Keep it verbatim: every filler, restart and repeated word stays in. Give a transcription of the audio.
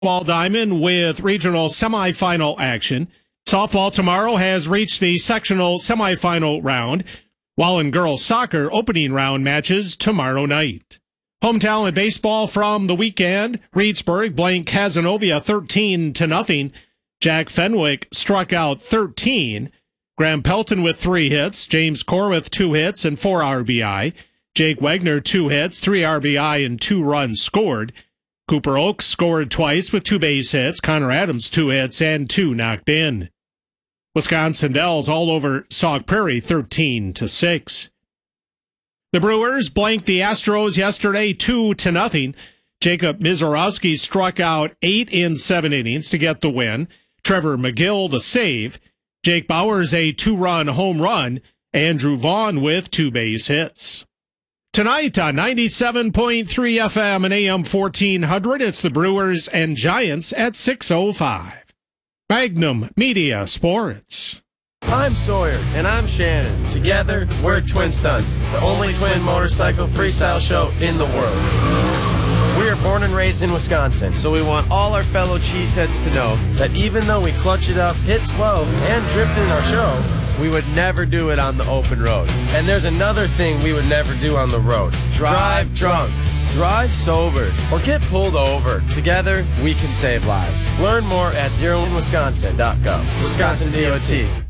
Ball diamond with regional semifinal action. Softball tomorrow has reached the sectional semifinal round, while in girls soccer, opening round matches tomorrow night. Home talent baseball from the weekend. Reedsburg blanked Cazenovia thirteen to nothing. Jack Fenwick struck out thirteen. Graham Pelton with three hits. James Corr with two hits and four R B I. Jake Wagner two hits, three R B I, and two runs scored. Cooper Oaks scored twice with two base hits. Connor Adams two hits and two knocked in. Wisconsin Dells all over Sauk Prairie thirteen to six. The Brewers blanked the Astros yesterday two to nothing. Jacob Mizorowski struck out eight in seven innings to get the win. Trevor McGill the save. Jake Bowers a two-run home run. Andrew Vaughn with two base hits. Tonight on ninety-seven point three F M and A M fourteen hundred, it's the Brewers and Giants at six oh five. Magnum Media Sports. I'm Sawyer. And I'm Shannon. Together, we're Twin Stunts, the only twin motorcycle freestyle show in the world. We are born and raised in Wisconsin, so we want all our fellow cheeseheads to know that even though we clutch it up, hit twelve, and drift in our show, we would never do it on the open road. And there's another thing we would never do on the road. Drive drunk. Drive sober. Or get pulled over. Together, we can save lives. Learn more at zero in wisconsin dot gov. Wisconsin D O T.